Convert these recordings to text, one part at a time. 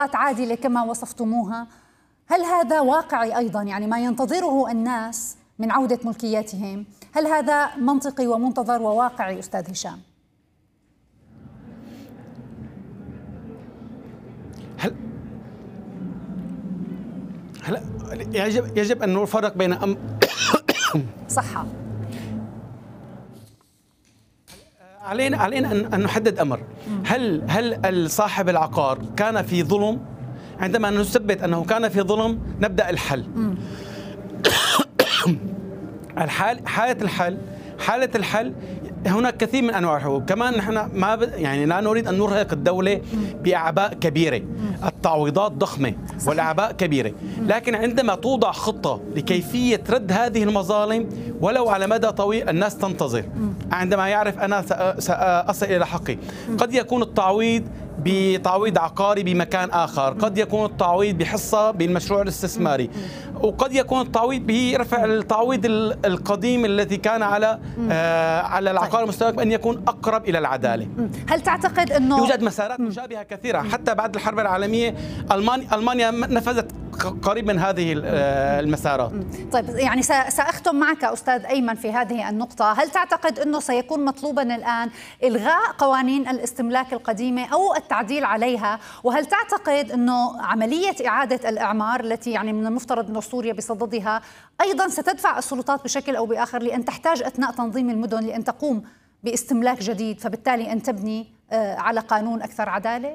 عادلة كما وصفتموها، هل هذا واقعي أيضا؟ يعني ما ينتظره الناس من عودة ملكياتهم، هل هذا منطقي ومنتظر وواقعي أستاذ هشام؟ هلا يجب أن نفرق بين صحة. علينا أن نحدد أمر. هل صاحب العقار كان في ظلم؟ عندما نثبت أنه كان في ظلم نبدأ الحل. حالة الحل هناك كثير من انواع الحقوق، كمان نحن ما يعني لا نريد ان نرهق الدوله باعباء كبيره، التعويضات ضخمه والاعباء كبيره، لكن عندما توضع خطه لكيفيه رد هذه المظالم ولو على مدى طويل الناس تنتظر. عندما يعرف انا ساصل الى حقي، قد يكون التعويض بتعويض عقاري بمكان آخر، قد يكون التعويض بحصة بالمشروع الاستثماري، وقد يكون التعويض برفع التعويض القديم الذي كان على العقار المستهلك أن يكون أقرب إلى العدالة. هل تعتقد أنه يوجد مسارات مشابهة كثيرة؟ حتى بعد الحرب العالمية ألمانيا نفذت قريب من هذه المسارات. طيب يعني سأختم معك أستاذ أيمن في هذه النقطة، هل تعتقد أنه سيكون مطلوبا الآن إلغاء قوانين الاستملاك القديمة أو التعديل عليها؟ وهل تعتقد أنه عملية إعادة الإعمار التي يعني من المفترض أن سوريا بصددها أيضا ستدفع السلطات بشكل أو بآخر لأن تحتاج أثناء تنظيم المدن لأن تقوم باستملاك جديد، فبالتالي أن تبني على قانون أكثر عدالة؟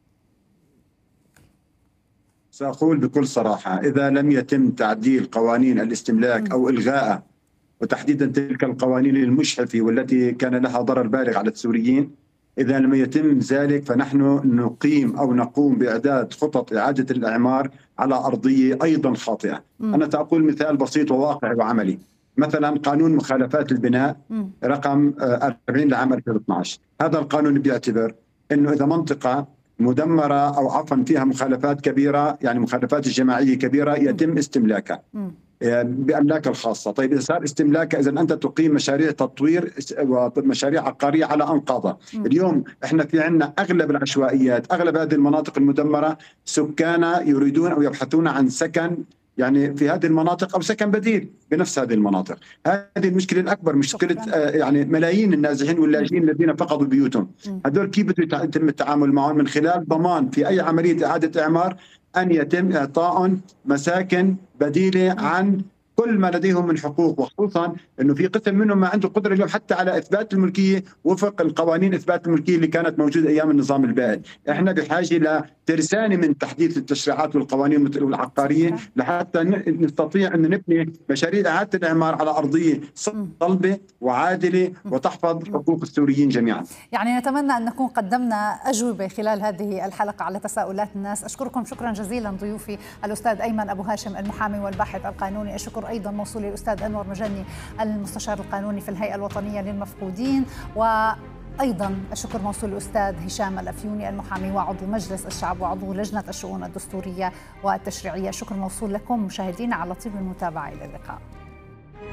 سأقول بكل صراحة، إذا لم يتم تعديل قوانين الاستملاك أو إلغائها، وتحديدا تلك القوانين المجحفة والتي كان لها ضرر بالغ على السوريين، إذا لم يتم ذلك فنحن نقوم بإعداد خطط إعادة الإعمار على أرضية أيضا خاطئة. أنا سأقول مثال بسيط وواقعي وعملي. مثلا قانون مخالفات البناء رقم 40 لعام 2012، هذا القانون بيعتبر أنه إذا منطقة مدمرة أو عفوا فيها مخالفات كبيرة، يعني مخالفات الجماعية كبيرة، يتم استملاكها بأملاكها الخاصة. طيب إذا صار استملاكها، إذا أنت تقيم مشاريع تطوير ومشاريع عقارية على أنقاضها. اليوم إحنا في عندنا أغلب العشوائيات، أغلب هذه المناطق المدمرة سكانها يريدون أو يبحثون عن سكن يعني في هذه المناطق أو سكن بديل بنفس هذه المناطق. هذه المشكلة الأكبر، مشكلة يعني ملايين النازحين واللاجئين الذين فقدوا بيوتهم. هذول كيف بده يتم التعامل معهم؟ من خلال ضمان في أي عملية إعادة إعمار أن يتم إعطاء مساكن بديلة عن كل ما لديهم من حقوق، وخصوصا انه في قسم منهم ما عنده قدره اليوم حتى على اثبات الملكيه وفق القوانين اثبات الملكيه اللي كانت موجوده ايام النظام البائد. احنا بحاجه لترسانه من تحديث التشريعات والقوانين العقاريه لحتى نستطيع ان نبني مشاريع اعاده الاعمار على ارضيه صلبه وعادله وتحفظ حقوق السوريين جميعا. يعني نتمنى ان نكون قدمنا اجوبه خلال هذه الحلقه على تساؤلات الناس. اشكركم شكرا جزيلا ضيوفي الاستاذ ايمن ابو هاشم المحامي والباحث القانوني، الشكر ايضا موصول للاستاذ انور مجني المستشار القانوني في الهيئه الوطنيه للمفقودين، وايضا الشكر موصول للاستاذ هشام الافيوني المحامي وعضو مجلس الشعب وعضو لجنه الشؤون الدستوريه والتشريعيه. شكر موصول لكم مشاهدينا على طيب المتابعه، الى اللقاء.